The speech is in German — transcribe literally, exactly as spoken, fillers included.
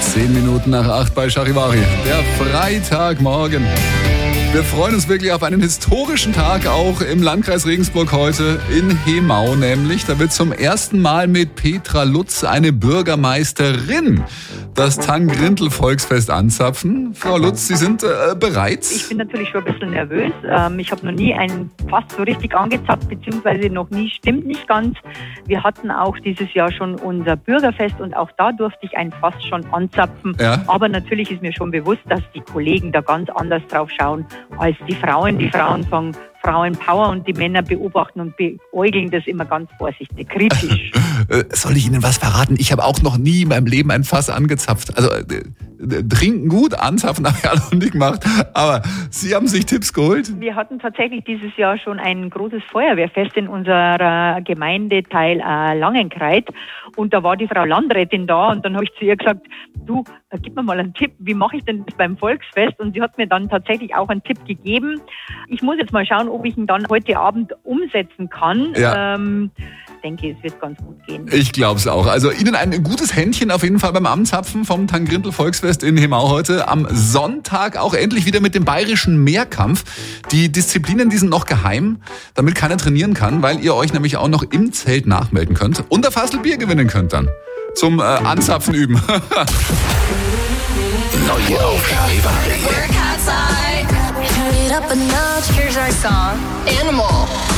Zehn Minuten nach acht bei Charivari. Der Freitagmorgen. Wir freuen uns wirklich auf einen historischen Tag, auch im Landkreis Regensburg heute in Hemau nämlich. Da wird zum ersten Mal mit Petra Lutz, eine Bürgermeisterin, das Tang-Grindel-Volksfest anzapfen. Frau Lutz, Sie sind äh, bereit? Ich bin natürlich schon ein bisschen nervös. Ähm, ich habe noch nie einen Fass so richtig angezapft, beziehungsweise noch nie, stimmt nicht ganz. Wir hatten auch dieses Jahr schon unser Bürgerfest und auch da durfte ich ein Fass schon anzapfen. Ja. Aber natürlich ist mir schon bewusst, dass die Kollegen da ganz anders drauf schauen als die Frauen. Die Frauen sagen Frauenpower und die Männer beobachten und beäugeln das immer ganz vorsichtig, kritisch. Soll ich Ihnen was verraten? Ich habe auch noch nie in meinem Leben ein Fass angezapft. Also äh, trinken gut, anzapfen habe ich auch noch nie gemacht. Aber Sie haben sich Tipps geholt? Wir hatten tatsächlich dieses Jahr schon ein großes Feuerwehrfest in unserer Gemeindeteil äh, Langenkreit. Und da war die Frau Landrätin da und dann habe ich zu ihr gesagt, du, äh, gib mir mal einen Tipp, wie mache ich denn das beim Volksfest? Und sie hat mir dann tatsächlich auch einen Tipp gegeben. Ich muss jetzt mal schauen, ob ich ihn dann heute Abend umsetzen kann. Ja. Ähm, ich denke, es wird ganz gut gehen. Ich glaube es auch. Also Ihnen ein gutes Händchen auf jeden Fall beim Anzapfen vom Tang-Grindel-Volksfest in Hemau heute. Am Sonntag auch endlich wieder mit dem bayerischen Mehrkampf. Die Disziplinen, die sind noch geheim, damit keiner trainieren kann, weil ihr euch nämlich auch noch im Zelt nachmelden könnt und ein Fassel Bier gewinnen könnt dann. Zum äh, Anzapfen üben. Neue auf Charivari. Turn it up a notch. Here's our song, Animal.